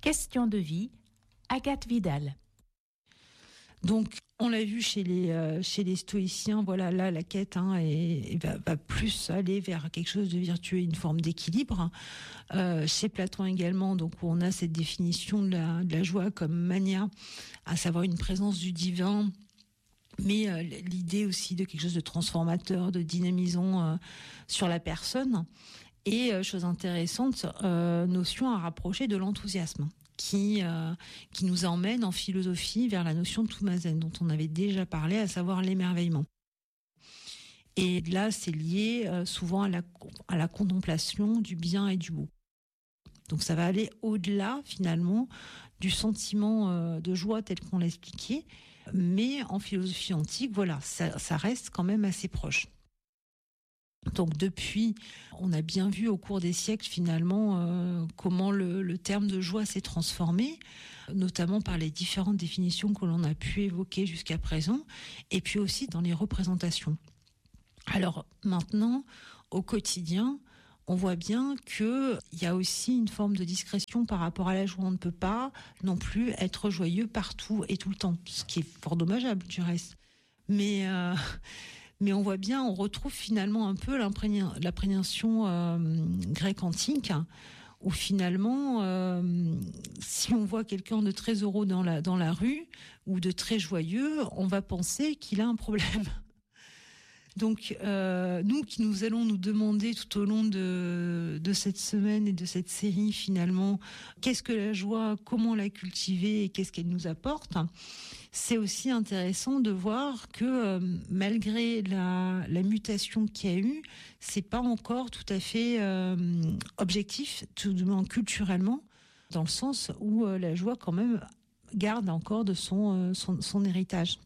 Question de vie, Agathe Vidal. Donc, on l'a vu chez les stoïciens, voilà, là, la quête va plus aller vers quelque chose de vertueux, une forme d'équilibre. Chez Platon également, donc, où on a cette définition de la joie comme mania, à savoir une présence du divin, mais l'idée aussi de quelque chose de transformateur, de dynamisant sur la personne. Et chose intéressante, notion à rapprocher de l'enthousiasme. Qui nous emmène en philosophie vers la notion de Tumazen, dont on avait déjà parlé, à savoir l'émerveillement. Et là, c'est lié souvent à la contemplation du bien et du beau. Donc ça va aller au-delà, finalement, du sentiment de joie tel qu'on l'a expliqué, mais en philosophie antique, voilà, ça reste quand même assez proche. Donc depuis, on a bien vu au cours des siècles finalement comment le terme de joie s'est transformé, notamment par les différentes définitions que l'on a pu évoquer jusqu'à présent, et puis aussi dans les représentations. Alors maintenant, au quotidien, on voit bien qu'il y a aussi une forme de discrétion par rapport à la joie. On ne peut pas non plus être joyeux partout et tout le temps, ce qui est fort dommageable du reste. Mais on voit bien, on retrouve finalement un peu l'imprégnation grecque antique, où finalement, si on voit quelqu'un de très heureux dans la rue, ou de très joyeux, on va penser qu'il a un problème. Donc, nous allons nous demander tout au long de cette semaine et de cette série, finalement, qu'est-ce que la joie, comment la cultiver et qu'est-ce qu'elle nous apporte. C'est aussi intéressant de voir que malgré la mutation qu'il y a eu, c'est pas encore tout à fait objectif, tout du moins culturellement, dans le sens où la joie quand même garde encore de son héritage.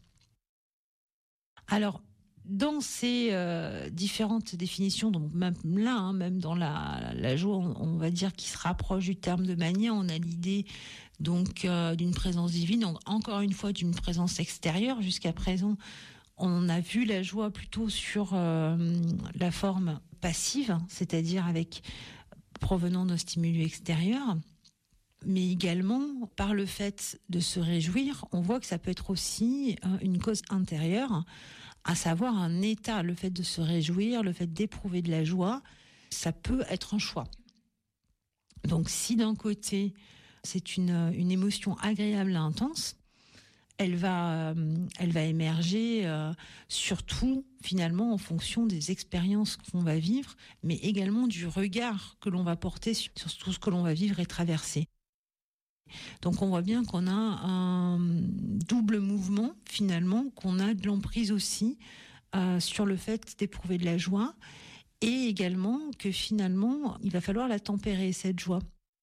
Alors, dans ces différentes définitions, donc même là, même dans la joie, on va dire qui se rapproche du terme de mania, on a l'idée donc d'une présence divine, donc encore une fois d'une présence extérieure. Jusqu'à présent, on a vu la joie plutôt sur la forme passive, c'est-à-dire provenant d'un stimulus extérieur. Mais également, par le fait de se réjouir, on voit que ça peut être aussi une cause intérieure, à savoir un état. Le fait de se réjouir, le fait d'éprouver de la joie, ça peut être un choix. Donc si d'un côté, c'est une émotion agréable et intense, elle va émerger surtout finalement en fonction des expériences qu'on va vivre, mais également du regard que l'on va porter sur tout ce que l'on va vivre et traverser. Donc on voit bien qu'on a un double mouvement finalement, qu'on a de l'emprise aussi sur le fait d'éprouver de la joie, et également que finalement il va falloir la tempérer, cette joie.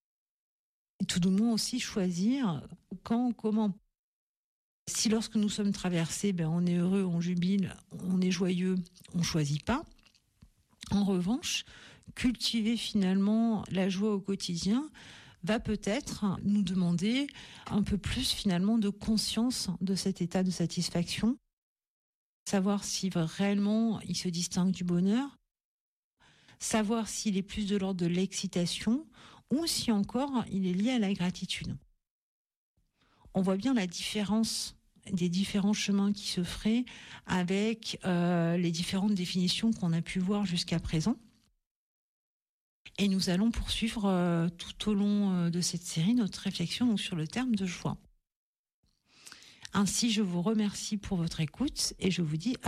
Et tout du moins aussi choisir quand, comment. Si lorsque nous sommes traversés, on est heureux, on jubile, on est joyeux, on choisit pas. En revanche, cultiver finalement la joie au quotidien va peut-être nous demander un peu plus finalement de conscience de cet état de satisfaction, savoir si réellement il se distingue du bonheur, savoir s'il est plus de l'ordre de l'excitation ou si encore il est lié à la gratitude. On voit bien la différence des différents chemins qui se feraient avec les différentes définitions qu'on a pu voir jusqu'à présent. Et nous allons poursuivre tout au long de cette série notre réflexion donc, sur le terme de joie. Ainsi, je vous remercie pour votre écoute et je vous dis